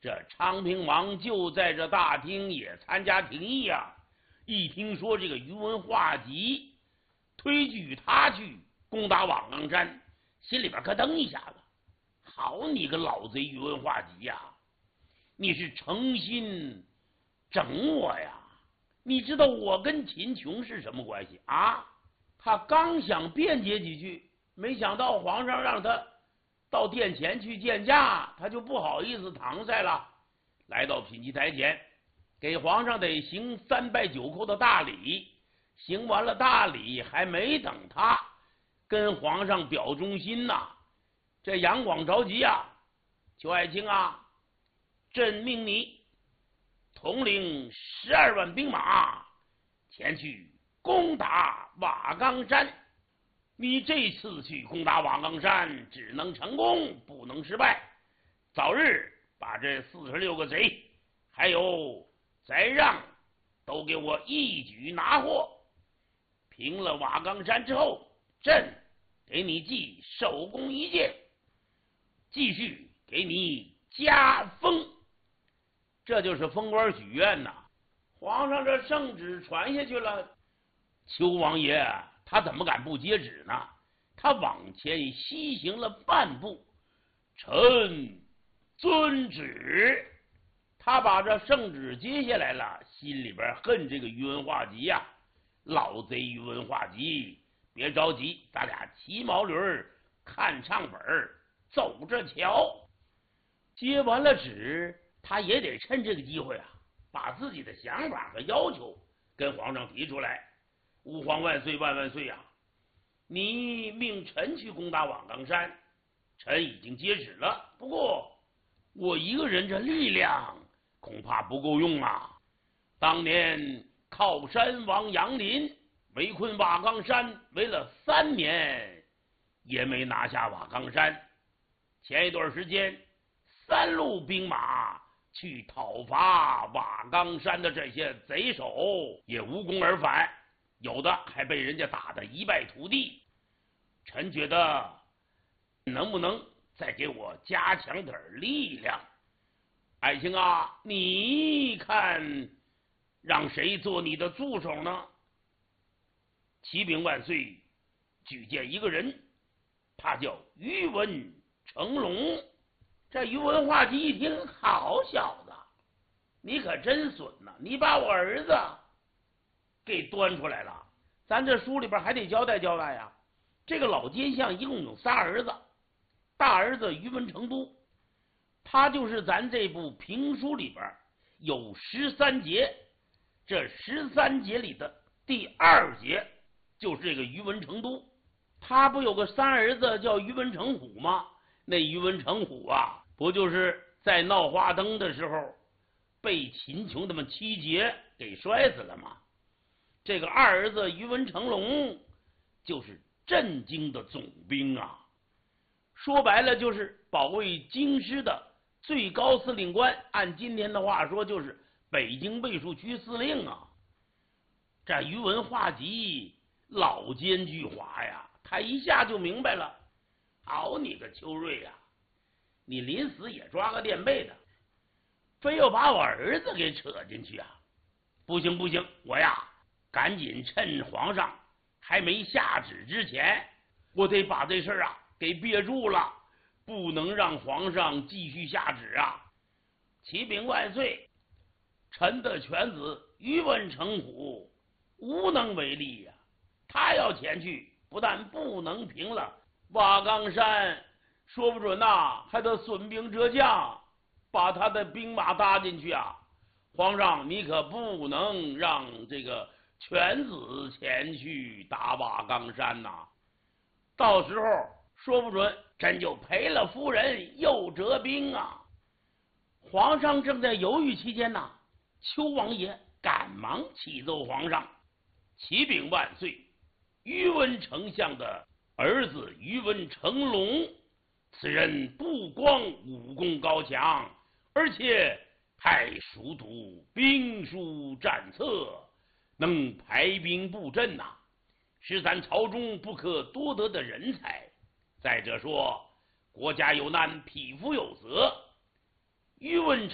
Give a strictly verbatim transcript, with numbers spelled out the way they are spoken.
这昌平王就在这大厅也参加廷议呀、啊。一听说这个宇文化及推举他去攻打瓦岗山，心里边咯噔一下子。好你个老贼宇文化及呀、啊！你是诚心整我呀？你知道我跟秦琼是什么关系啊？他刚想辩解几句，没想到皇上让他到殿前去见驾，他就不好意思搪塞了。来到品级台前，给皇上得行三拜九叩的大礼。行完了大礼，还没等他跟皇上表忠心呐，这杨广着急啊，裘爱卿啊，朕命你统领十二万兵马前去攻打瓦岗山。你这次去攻打瓦岗山，只能成功，不能失败。早日把这四十六个贼，还有翟让，都给我一举拿获。平了瓦岗山之后，朕给你记首功一件，继续给你加封。这就是封官许愿呐。皇上这圣旨传下去了，邱王爷他怎么敢不接旨呢？他往前西行了半步，臣遵旨。他把这圣旨接下来了，心里边恨这个宇文化及呀、啊，老贼宇文化及，别着急，咱俩骑毛驴看唱本，走着瞧。接完了旨，他也得趁这个机会啊，把自己的想法和要求跟皇上提出来。吾皇万岁万万岁呀、啊！你命臣去攻打瓦岗山，臣已经接旨了。不过我一个人这力量恐怕不够用啊！当年靠山王杨林围困瓦岗山，围了三年也没拿下瓦岗山。前一段时间，三路兵马去讨伐瓦岗山的这些贼首也无功而返，有的还被人家打得一败涂地。臣觉得能不能再给我加强点力量？爱卿啊，你看让谁做你的助手呢？启禀万岁，举荐一个人，他叫宇文成龙。这宇文化及一听，好小子，你可真损呐！你把我儿子给端出来了。咱这书里边还得交代交代呀。这个老奸相一共有仨儿子，大儿子宇文成都，他就是咱这部评书里边有十三节，这十三节里的第二节就是这个宇文成都。他不有个三儿子叫宇文成虎吗？那宇文成虎啊，不就是在闹花灯的时候被秦琼他们七杰给摔死了吗？这个二儿子宇文成龙就是镇京的总兵啊，说白了就是保卫京师的最高司令官，按今天的话说就是北京卫戍区司令啊。这宇文化及老奸巨猾呀，他一下就明白了。好你个邱瑞呀、啊，你临死也抓个垫背的，非要把我儿子给扯进去啊！不行不行，我呀赶紧趁皇上还没下旨之前，我得把这事儿啊给憋住了，不能让皇上继续下旨啊！启禀万岁，臣的犬子宇文成虎无能为力呀、啊，他要前去，不但不能平了瓦岗山，说不准呐、啊，还得损兵折将，把他的兵马搭进去啊！皇上，你可不能让这个犬子前去打瓦岗山呐、啊！到时候说不准朕就赔了夫人又折兵啊！皇上正在犹豫期间呐，邱王爷赶忙启奏皇上：启禀万岁，宇文丞相的儿子宇文成龙，此人不光武功高强，而且还熟读兵书战策，能排兵布阵呐、啊，是咱朝中不可多得的人才。再者说，国家有难，匹夫有责，宇文